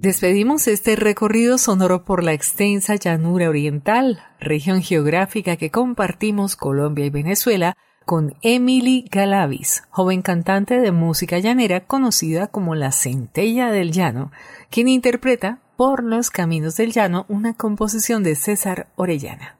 Despedimos este recorrido sonoro por la extensa llanura oriental, región geográfica que compartimos Colombia y Venezuela, con Emily Galavis, joven cantante de música llanera conocida como la Centella del Llano, quien interpreta Por los Caminos del Llano, una composición de César Orellana.